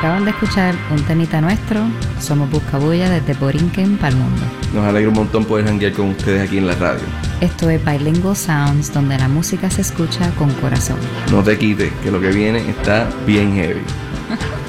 Acaban de escuchar un temita nuestro, Somos Buscabulla desde Borinquen para el mundo. Nos alegra un montón poder janguear con ustedes aquí en la radio. Esto es Bilingual Sounds, donde la música se escucha con corazón. No te quites, que lo que viene está bien heavy.